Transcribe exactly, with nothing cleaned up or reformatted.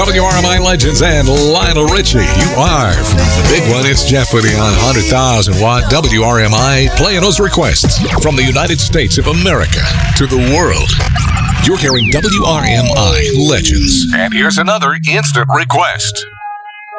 W R M I Legends and Lionel Richie. You are from the big one. It's Jeff with you on one hundred thousand watt W R M I, playing those requests from the United States of America to the world. You're hearing W R M I Legends. And here's another instant request.